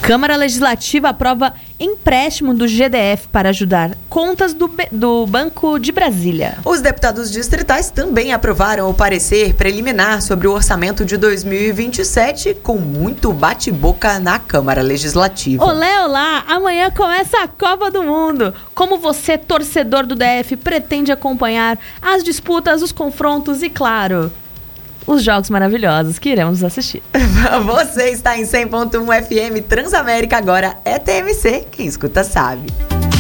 Câmara Legislativa aprova empréstimo do GDF para ajudar contas do Banco de Brasília. Os deputados distritais também aprovaram o parecer preliminar sobre o orçamento de 2027, com muito bate-boca na Câmara Legislativa. Olé, olá! Amanhã começa a Copa do Mundo. Como você, torcedor do DF, pretende acompanhar as disputas, os confrontos e, claro, os jogos maravilhosos que iremos assistir. Você está em 100.1 FM Transamérica, agora é TMC, quem escuta sabe.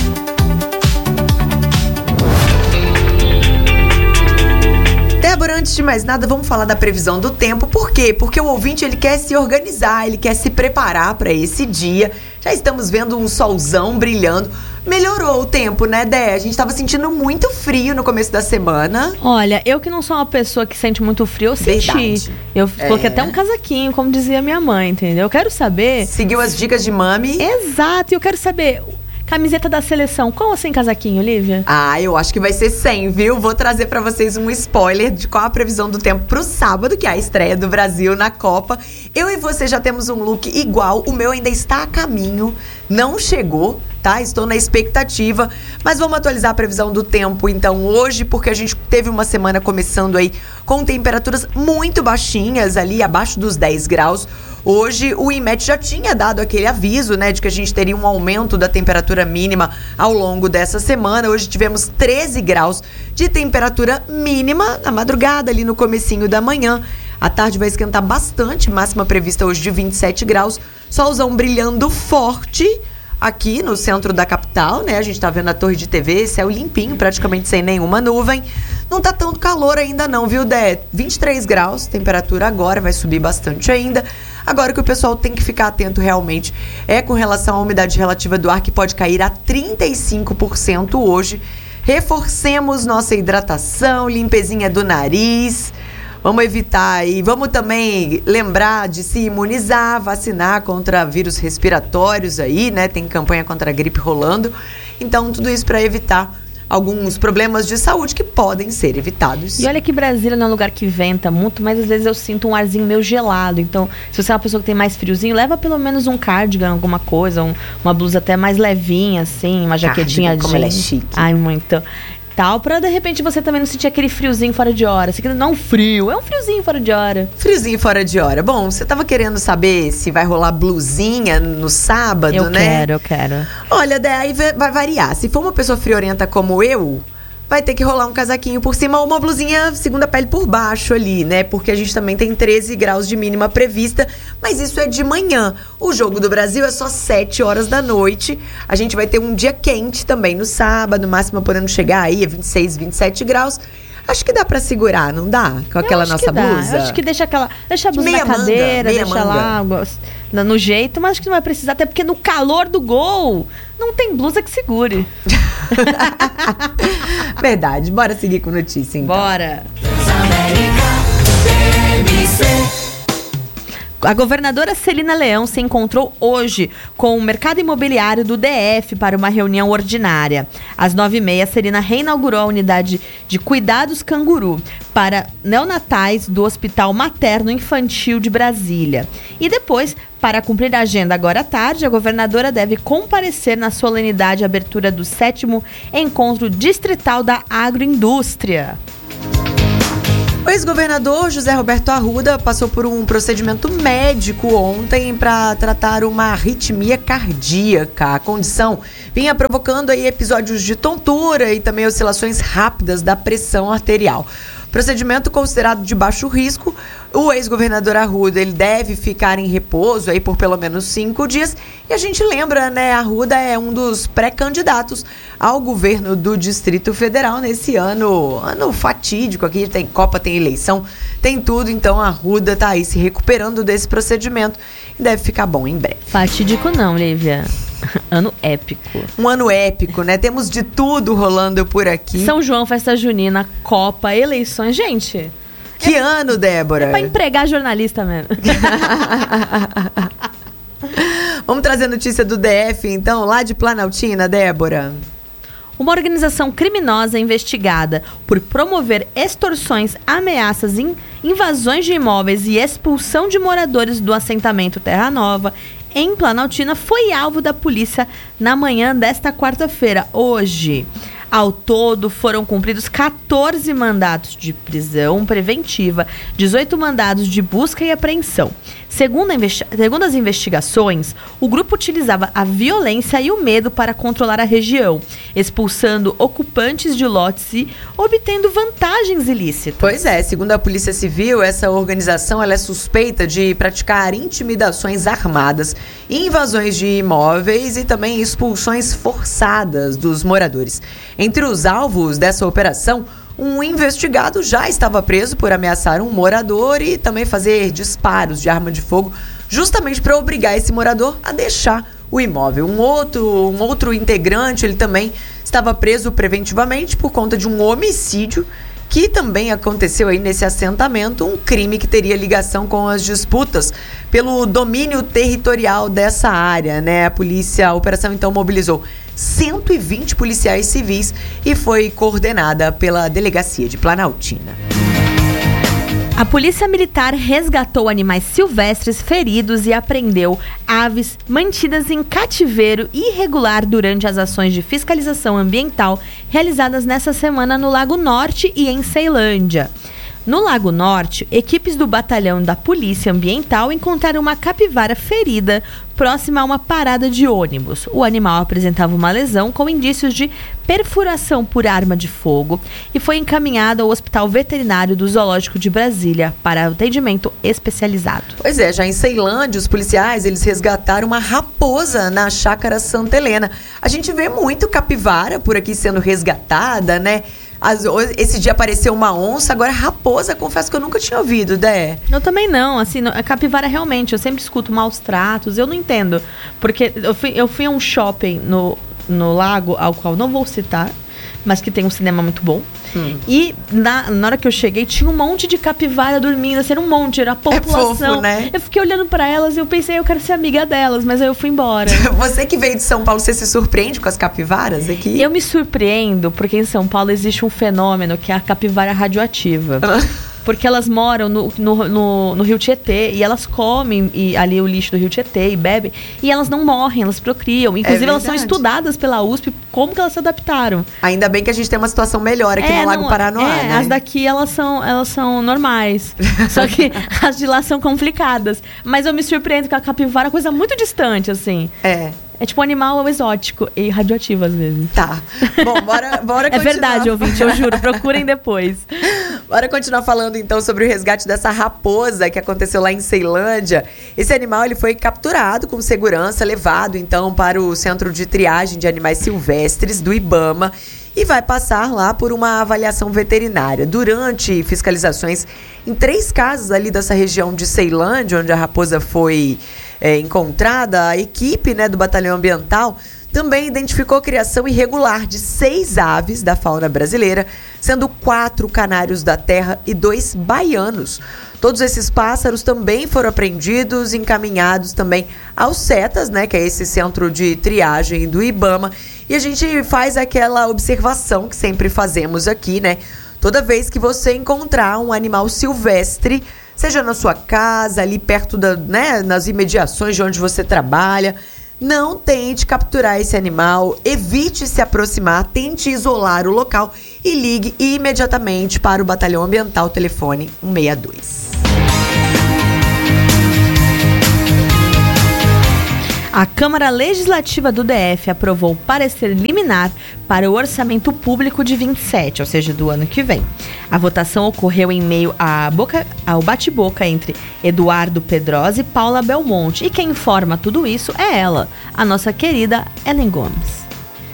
Débora, antes de mais nada, vamos falar da previsão do tempo. Por quê? Porque o ouvinte ele quer se organizar, ele quer se preparar para esse dia. Já estamos vendo um solzão brilhando. Melhorou o tempo, né, Dé? A gente estava sentindo muito frio no começo da semana. Olha, eu que não sou uma pessoa que sente muito frio, eu senti. Verdade. Eu coloquei até um casaquinho, como dizia minha mãe, entendeu? Eu quero saber... Seguiu as dicas de mami. Exato, e eu quero saber... Camiseta da seleção, qual sem casaquinho, Lívia? Eu acho que vai ser 100, viu? Vou trazer pra vocês um spoiler de qual a previsão do tempo pro sábado, que é a estreia do Brasil na Copa. Eu e você já temos um look igual, o meu ainda está a caminho, não chegou, tá? Estou na expectativa, mas vamos atualizar a previsão do tempo, então, hoje, porque a gente teve uma semana começando aí com temperaturas muito baixinhas, ali abaixo dos 10 graus. Hoje, o INMET já tinha dado aquele aviso, né, de que a gente teria um aumento da temperatura mínima ao longo dessa semana. Hoje tivemos 13 graus de temperatura mínima na madrugada, ali no comecinho da manhã. À tarde vai esquentar bastante, máxima prevista hoje de 27 graus. Solzão brilhando forte aqui no centro da capital, né? A gente tá vendo a torre de TV, céu limpinho, praticamente sem nenhuma nuvem. Não tá tanto calor ainda não, viu, Dé? 23 graus, temperatura agora, vai subir bastante ainda. Agora o que o pessoal tem que ficar atento realmente é com relação à umidade relativa do ar, que pode cair a 35% hoje. Reforcemos nossa hidratação, limpezinha do nariz. Vamos evitar e vamos também lembrar de se imunizar, vacinar contra vírus respiratórios aí, né? Tem campanha contra a gripe rolando. Então, tudo isso para evitar alguns problemas de saúde que podem ser evitados. E olha que Brasília não é um lugar que venta muito, mas às vezes eu sinto um arzinho meio gelado. Então, se você é uma pessoa que tem mais friozinho, leva pelo menos um cardigan, alguma coisa, uma blusa até mais levinha, assim, uma jaquetinha como ela é chique. Ai, muito. Tal, pra de repente você também não sentir aquele friozinho fora de hora. Você não frio, é um friozinho fora de hora. Friozinho fora de hora. Bom, você tava querendo saber se vai rolar blusinha no sábado, né? Eu quero. Olha, daí vai variar. Se for uma pessoa friorenta como eu, vai ter que rolar um casaquinho por cima ou uma blusinha segunda pele por baixo ali, né? Porque a gente também tem 13 graus de mínima prevista, mas isso é de manhã. O Jogo do Brasil é só 7 horas da noite. A gente vai ter um dia quente também no sábado, máximo podendo chegar aí a 26, 27 graus. Acho que dá pra segurar, não dá? Com aquela nossa blusa? Eu acho que deixa a blusa na cadeira, deixa lá no jeito, mas acho que não vai precisar, até porque no calor do gol não tem blusa que segure. Verdade, bora seguir com notícia então. Bora! A governadora Celina Leão se encontrou hoje com o mercado imobiliário do DF para uma reunião ordinária. Às 9h30, Celina reinaugurou a unidade de cuidados canguru para neonatais do Hospital Materno Infantil de Brasília. E depois, para cumprir a agenda agora à tarde, a governadora deve comparecer na solenidade abertura do 7º Encontro Distrital da Agroindústria. O ex-governador José Roberto Arruda passou por um procedimento médico ontem para tratar uma arritmia cardíaca. A condição vinha provocando aí episódios de tontura e também oscilações rápidas da pressão arterial. Procedimento considerado de baixo risco. O ex-governador Arruda, ele deve ficar em repouso aí por pelo menos 5 dias. E a gente lembra, né, Arruda é um dos pré-candidatos ao governo do Distrito Federal nesse ano fatídico. Aqui tem Copa, tem eleição, tem tudo. Então Arruda tá aí se recuperando desse procedimento e deve ficar bom em breve. Fatídico não, Lívia. Ano épico. Um ano épico, né? Temos de tudo rolando por aqui. São João, festa junina, Copa, eleições. Gente... Que ano, Débora? É pra empregar jornalista mesmo. Vamos trazer notícia do DF, então, lá de Planaltina, Débora. Uma organização criminosa investigada por promover extorsões, ameaças invasões de imóveis e expulsão de moradores do assentamento Terra Nova, em Planaltina, foi alvo da polícia na manhã desta quarta-feira, hoje. Ao todo, foram cumpridos 14 mandados de prisão preventiva, 18 mandados de busca e apreensão. Segundo as investigações, o grupo utilizava a violência e o medo para controlar a região, expulsando ocupantes de lotes e obtendo vantagens ilícitas. Pois é, segundo a Polícia Civil, essa organização ela é suspeita de praticar intimidações armadas, invasões de imóveis e também expulsões forçadas dos moradores. Entre os alvos dessa operação, um investigado já estava preso por ameaçar um morador e também fazer disparos de arma de fogo, justamente para obrigar esse morador a deixar o imóvel. Um outro integrante, ele também estava preso preventivamente por conta de um homicídio que também aconteceu aí nesse assentamento, um crime que teria ligação com as disputas pelo domínio territorial dessa área, né? A operação então mobilizou 120 policiais civis e foi coordenada pela Delegacia de Planaltina. A Polícia Militar resgatou animais silvestres feridos e apreendeu aves mantidas em cativeiro irregular durante as ações de fiscalização ambiental realizadas nessa semana no Lago Norte e em Ceilândia. No Lago Norte, equipes do batalhão da Polícia Ambiental encontraram uma capivara ferida próxima a uma parada de ônibus. O animal apresentava uma lesão com indícios de perfuração por arma de fogo e foi encaminhado ao Hospital Veterinário do Zoológico de Brasília para atendimento especializado. Pois é, já em Ceilândia, os policiais eles resgataram uma raposa na chácara Santa Helena. A gente vê muito capivara por aqui sendo resgatada, né? Esse dia apareceu uma onça, agora raposa, confesso que eu nunca tinha ouvido, Dé. Eu também não, assim, a capivara realmente, eu sempre escuto maus tratos, eu não entendo, porque eu fui a um shopping no lago, ao qual não vou citar, mas que tem um cinema muito bom, e na hora que eu cheguei, tinha um monte de capivara dormindo, assim, era um monte, era a população. É fofo, né? Eu fiquei olhando pra elas e eu pensei, eu quero ser amiga delas, mas aí eu fui embora. Você que veio de São Paulo, você se surpreende com as capivaras aqui? Eu me surpreendo, porque em São Paulo existe um fenômeno que é a capivara radioativa. Porque elas moram no Rio Tietê e elas comem ali o lixo do Rio Tietê e bebem. E elas não morrem, elas procriam. Inclusive, elas são estudadas pela USP, como que elas se adaptaram. Ainda bem que a gente tem uma situação melhor aqui no Lago Paranoá, né? As daqui, elas são normais. Só que as de lá são complicadas. Mas eu me surpreendo com a capivara, é uma coisa muito distante, assim. É tipo um animal exótico e radioativo, às vezes. Tá. Bom, bora continuar. É verdade, ouvinte, eu juro. Procurem depois. Bora continuar falando, então, sobre o resgate dessa raposa que aconteceu lá em Ceilândia. Esse animal, ele foi capturado com segurança, levado, então, para o Centro de Triagem de Animais Silvestres do IBAMA e vai passar lá por uma avaliação veterinária. Durante fiscalizações em 3 casas ali dessa região de Ceilândia, onde a raposa foi encontrada, a equipe, né, do Batalhão Ambiental também identificou a criação irregular de 6 aves da fauna brasileira, sendo 4 canários da terra e 2 baianos. Todos esses pássaros também foram apreendidos e encaminhados também aos CETAS, né, que é esse centro de triagem do IBAMA. E a gente faz aquela observação que sempre fazemos aqui, né? Toda vez que você encontrar um animal silvestre, seja na sua casa, ali perto nas imediações de onde você trabalha, não tente capturar esse animal, evite se aproximar, tente isolar o local e ligue imediatamente para o Batalhão Ambiental, telefone 162. A Câmara Legislativa do DF aprovou parecer liminar para o orçamento público de 27, ou seja, do ano que vem. A votação ocorreu em meio ao bate-boca entre Eduardo Pedrosa e Paula Belmonte. E quem informa tudo isso é ela, a nossa querida Ellen Gomes.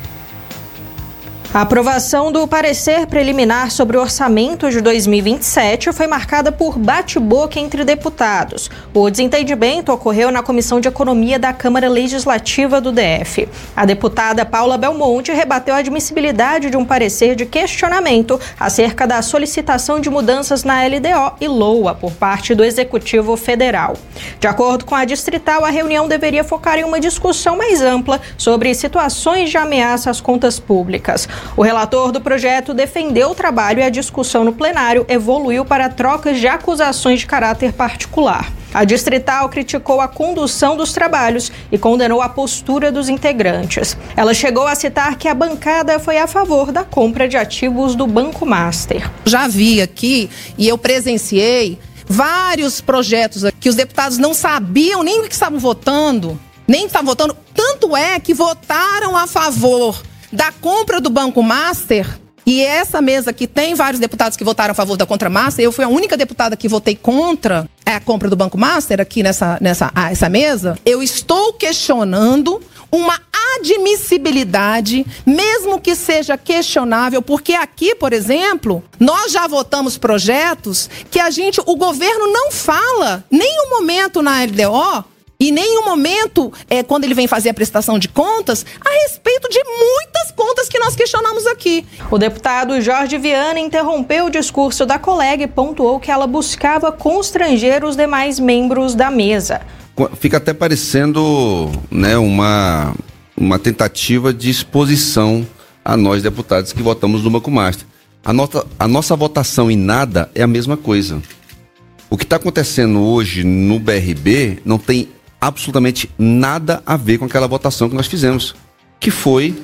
A aprovação do parecer preliminar sobre o orçamento de 2027 foi marcada por bate-boca entre deputados. O desentendimento ocorreu na Comissão de Economia da Câmara Legislativa do DF. A deputada Paula Belmonte rebateu a admissibilidade de um parecer de questionamento acerca da solicitação de mudanças na LDO e LOA por parte do Executivo Federal. De acordo com a distrital, a reunião deveria focar em uma discussão mais ampla sobre situações de ameaça às contas públicas. O relator do projeto defendeu o trabalho e a discussão no plenário evoluiu para trocas de acusações de caráter particular. A distrital criticou a condução dos trabalhos e condenou a postura dos integrantes. Ela chegou a citar que a bancada foi a favor da compra de ativos do Banco Master. Já vi aqui e eu presenciei vários projetos que os deputados não sabiam nem o que estavam votando, tanto é que votaram a favor da compra do Banco Master. E essa mesa aqui tem vários deputados que votaram a favor da compra Master. Eu fui a única deputada que votei contra a compra do Banco Master aqui nessa mesa. Eu estou questionando uma admissibilidade, mesmo que seja questionável, porque aqui, por exemplo, nós já votamos projetos que o governo não fala nem um momento na LDO e nem um momento, quando ele vem fazer a prestação de contas, a respeito de muitas contas que nós questionamos aqui. O deputado Jorge Viana interrompeu o discurso da colega e pontuou que ela buscava constranger os demais membros da mesa. Fica até parecendo, né, uma tentativa de exposição a nós deputados que votamos no Banco Master. A nossa votação em nada é a mesma coisa. O que está acontecendo hoje no BRB não tem absolutamente nada a ver com aquela votação que nós fizemos, que foi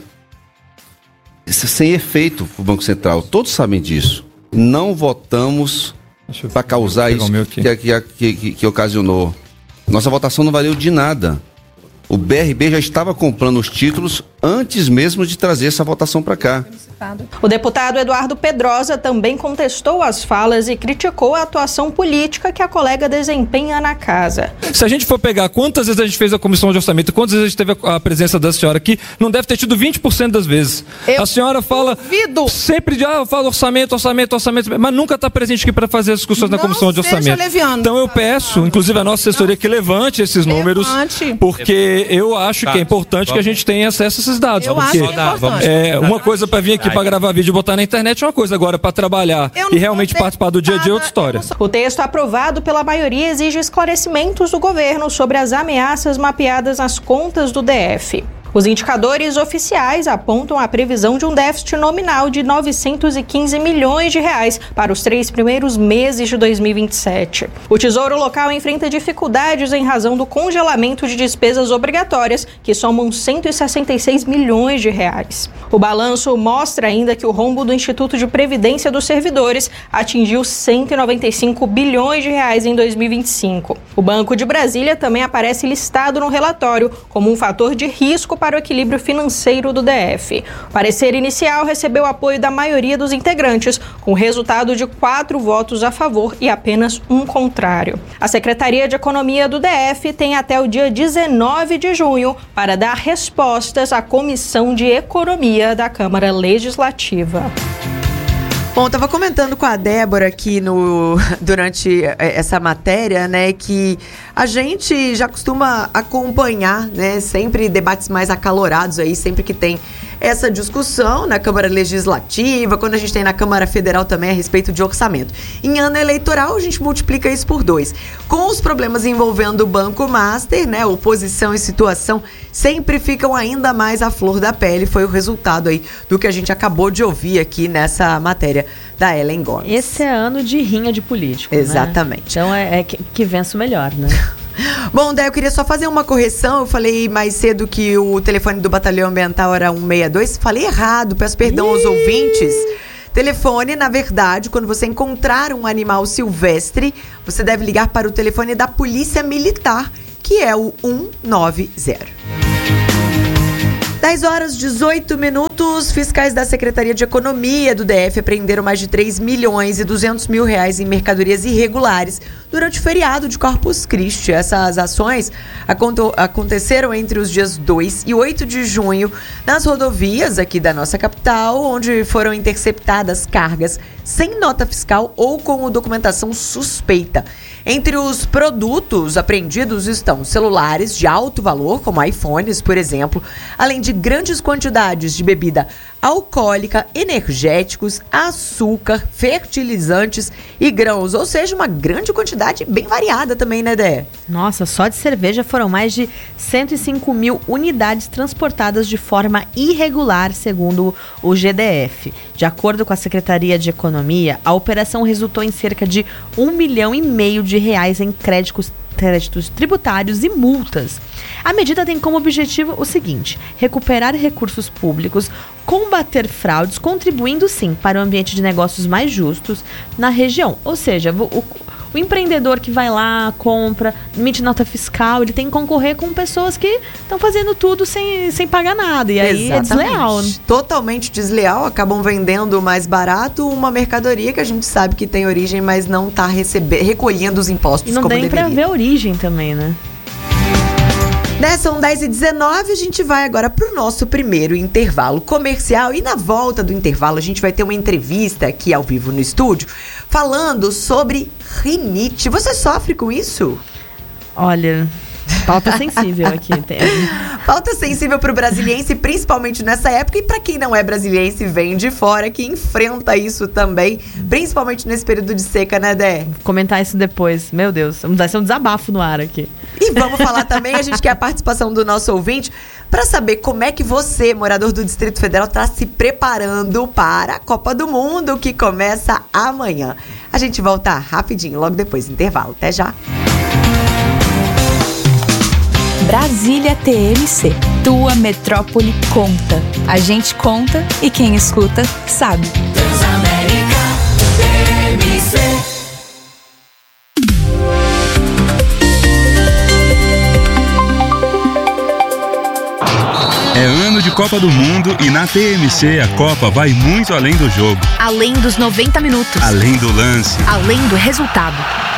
sem efeito para o Banco Central. Todos sabem disso. Não votamos para causar isso que ocasionou. Nossa votação não valeu de nada. O BRB já estava comprando os títulos antes mesmo de trazer essa votação para cá. O deputado Eduardo Pedrosa também contestou as falas e criticou a atuação política que a colega desempenha na casa. Se a gente for pegar quantas vezes a gente fez a comissão de orçamento, quantas vezes a gente teve a presença da senhora aqui, não deve ter tido 20% das vezes. A senhora fala sempre de fala orçamento, mas nunca está presente aqui para fazer as discussões na comissão de orçamento. Leviano. Então eu peço, inclusive a nossa assessoria, que levante esses números, porque eu acho que é importante que a gente tenha acesso a esses dados. Uma coisa para vir aqui para gravar vídeo e botar na internet é uma coisa, agora para trabalhar e realmente participar do dia a dia é outra história. O texto aprovado pela maioria exige esclarecimentos do governo sobre as ameaças mapeadas nas contas do DF. Os indicadores oficiais apontam a previsão de um déficit nominal de 915 milhões de reais para os 3 primeiros meses de 2027. O Tesouro Local enfrenta dificuldades em razão do congelamento de despesas obrigatórias, que somam 166 milhões de reais. O balanço mostra ainda que o rombo do Instituto de Previdência dos Servidores atingiu 195 bilhões de reais em 2025. O Banco de Brasília também aparece listado no relatório como um fator de risco para o equilíbrio financeiro do DF. O parecer inicial recebeu apoio da maioria dos integrantes, com resultado de 4 votos a favor e apenas um contrário. A Secretaria de Economia do DF tem até o dia 19 de junho para dar respostas à Comissão de Economia da Câmara Legislativa. Bom, estava comentando com a Débora aqui durante essa matéria, né, que a gente já costuma acompanhar, né, sempre debates mais acalorados aí, sempre que tem essa discussão na Câmara Legislativa, quando a gente tem na Câmara Federal também a respeito de orçamento. Em ano eleitoral, a gente multiplica isso por 2. Com os problemas envolvendo o Banco Master, né, oposição e situação sempre ficam ainda mais à flor da pele. Foi o resultado aí do que a gente acabou de ouvir aqui nessa matéria da Ellen Gomes. Esse é ano de rinha de político, exatamente. Né? Então é que vença o melhor, né? Bom, daí eu queria só fazer uma correção. Eu falei mais cedo que o telefone do Batalhão Ambiental era 162. Falei errado, peço perdão aos ouvintes. Telefone, na verdade, quando você encontrar um animal silvestre, você deve ligar para o telefone da Polícia Militar, que é o 190. 10h18, fiscais da Secretaria de Economia do DF apreenderam mais de 3 milhões e 200 mil reais em mercadorias irregulares durante o feriado de Corpus Christi. Essas ações aconteceram entre os dias 2 e 8 de junho nas rodovias aqui da nossa capital, onde foram interceptadas cargas sem nota fiscal ou com documentação suspeita. Entre os produtos apreendidos estão celulares de alto valor, como iPhones, por exemplo, além de grandes quantidades de bebidas bebida alcoólica, energéticos, açúcar, fertilizantes e grãos. Ou seja, uma grande quantidade bem variada também, né, Dé? Nossa, só de cerveja foram mais de 105 mil unidades transportadas de forma irregular, segundo o GDF. De acordo com a Secretaria de Economia, a operação resultou em cerca de R$1,5 milhão em créditos tributários e multas. A medida tem como objetivo o seguinte: recuperar recursos públicos, combater fraudes, contribuindo sim para um ambiente de negócios mais justos na região. Ou seja, o empreendedor que vai lá, compra, emite nota fiscal, ele tem que concorrer com pessoas que estão fazendo tudo sem pagar nada. E aí é desleal. Totalmente desleal, acabam vendendo mais barato uma mercadoria que a gente sabe que tem origem, mas não está recolhendo os impostos como deveria. E não tem pra ver a origem também, né? São 10h19, a gente vai agora pro nosso primeiro intervalo comercial. E na volta do intervalo a gente vai ter uma entrevista aqui ao vivo no estúdio falando sobre rinite. Você sofre com isso? Olha, pauta sensível aqui. Pauta sensível pro brasiliense, principalmente nessa época. E para quem não é brasiliense, vem de fora, que enfrenta isso também, principalmente nesse período de seca, né, Dé? Vou comentar isso depois. Meu Deus, vai ser um desabafo no ar aqui. E vamos falar também, a gente quer a participação do nosso ouvinte para saber como é que você, morador do Distrito Federal, está se preparando para a Copa do Mundo, que começa amanhã. A gente volta rapidinho, logo depois do intervalo. Até já! Brasília TMC. Tua metrópole conta. A gente conta e quem escuta sabe. Transamérica TMC. É ano de Copa do Mundo e na TMC a Copa vai muito além do jogo. Além dos 90 minutos. Além do lance. Além do resultado.